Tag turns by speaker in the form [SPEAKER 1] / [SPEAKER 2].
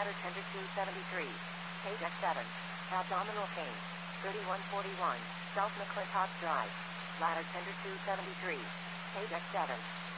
[SPEAKER 1] Ladder tender 273. Page X7. Abdominal pain. 3141. South McClintock Drive. Ladder tender 273. Page X7.